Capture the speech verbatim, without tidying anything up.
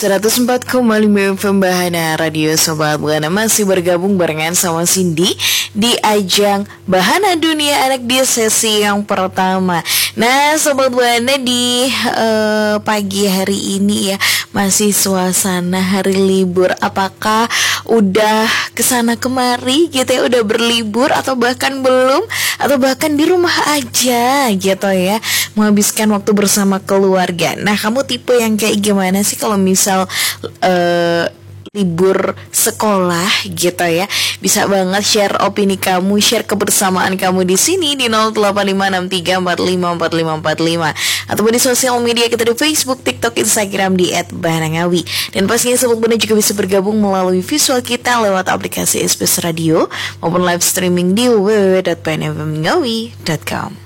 seratus empat koma lima F M Bahana Radio Sobat Bahana masih bergabung barengan sama Cindy di ajang Bahana Dunia Anak di sesi yang pertama. Nah Sobat Bahana di uh, pagi hari ini ya masih suasana hari libur. Apakah udah kesana kemari gitu ya, udah berlibur atau bahkan belum, atau bahkan di rumah aja gitu ya, menghabiskan waktu bersama keluarga. Nah kamu tipe yang kayak gimana sih kalau misal Uh, libur sekolah gitu ya? Bisa banget share opini kamu, share kebersamaan kamu di sini di nol delapan lima enam tiga empat lima empat lima empat lima ataupun di sosial media kita di Facebook, TikTok, Instagram di et bahanangawi. Dan pastinya Sobat Bahana juga bisa bergabung melalui visual kita lewat aplikasi S B S Radio maupun live streaming di w w w dot bahanangawi dot com.